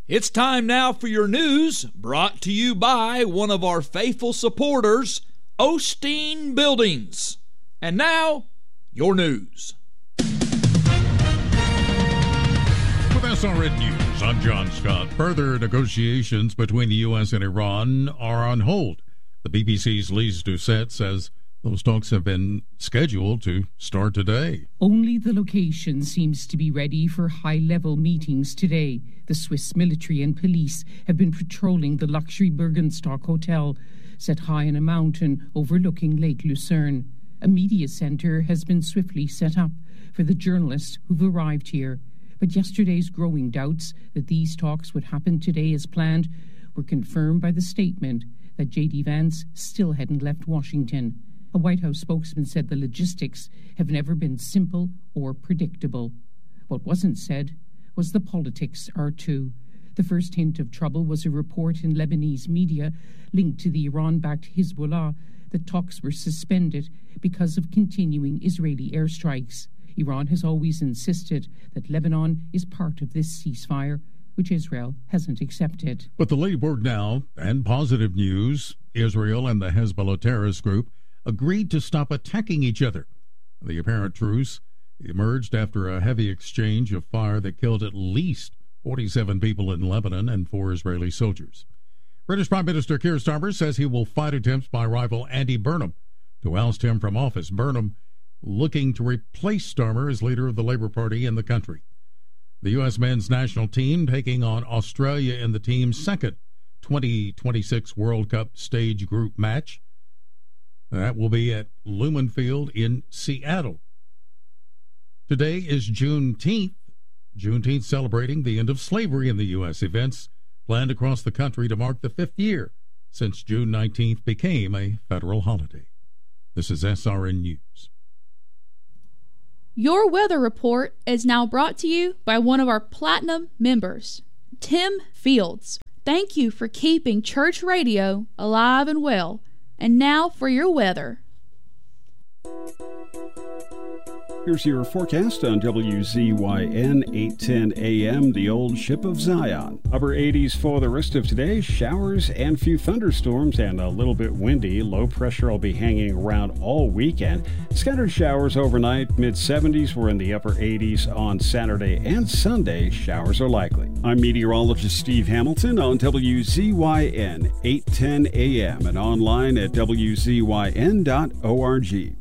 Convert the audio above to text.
It's time now for your news, brought to you by one of our faithful supporters, Osteen Buildings. And now, your news. With SRN News, I'm John Scott. Further negotiations between the U.S. and Iran are on hold. The BBC's Lise Doucette says those talks have been scheduled to start today. Only the location seems to be ready for high-level meetings today. The Swiss military and police have been patrolling the luxury Bergenstock Hotel, set high on a mountain overlooking Lake Lucerne. A media centre has been swiftly set up for the journalists who've arrived here. But yesterday's growing doubts that these talks would happen today as planned were confirmed by the statement that J.D. Vance still hadn't left Washington. A White House spokesman said the logistics have never been simple or predictable. What wasn't said was the politics are too. The first hint of trouble was a report in Lebanese media linked to the Iran-backed Hezbollah that talks were suspended because of continuing Israeli airstrikes. Iran has always insisted that Lebanon is part of this ceasefire, which Israel hasn't accepted. But the late word now, and positive news, Israel and the Hezbollah terrorist group agreed to stop attacking each other. The apparent truce emerged after a heavy exchange of fire that killed at least 47 people in Lebanon and 4 Israeli soldiers. British Prime Minister Keir Starmer says he will fight attempts by rival Andy Burnham to oust him from office. Burnham looking to replace Starmer as leader of the Labour Party in the country. The U.S. men's national team taking on Australia in the team's second 2026 World Cup stage group match. That will be at Lumen Field in Seattle. Today is Juneteenth. Juneteenth celebrating the end of slavery in the U.S. Events planned across the country to mark the 5th year since June 19th became a federal holiday. This is SRN News. Your weather report is now brought to you by one of our Platinum members, Tim Fields. Thank you for keeping church radio alive and well. And now for your weather. Here's your forecast on WZYN 810 AM, the old ship of Zion. Upper 80s for the rest of today. Showers and a few thunderstorms and a little bit windy. Low pressure will be hanging around all weekend. Scattered showers overnight. Mid-70s. We're in the upper 80s on Saturday and Sunday. Showers are likely. I'm meteorologist Steve Hamilton on WZYN 810 AM and online at WZYN.org.